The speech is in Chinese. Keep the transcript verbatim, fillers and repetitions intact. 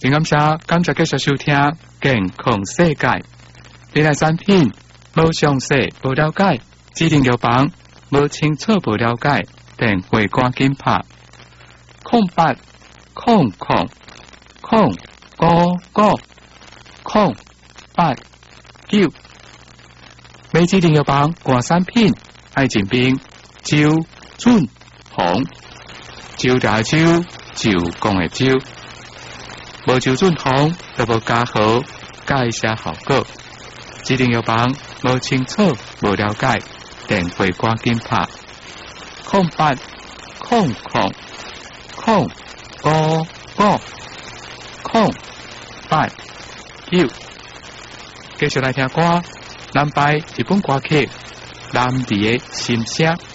平感谢，感谢继续收听《健康世界》。你来产品无详细、无了解，指定药房无清楚、无了解，电话赶紧拍空八空空空五五空八九。买指定药房换产品，爱进兵周准红，周大周就讲的周。无周准红，就无加号，介绍效果。指定药房无清楚、无了解，电话赶紧拍空八空空空五五空八九。继续来听歌，南派日本歌曲《南迪的心声》。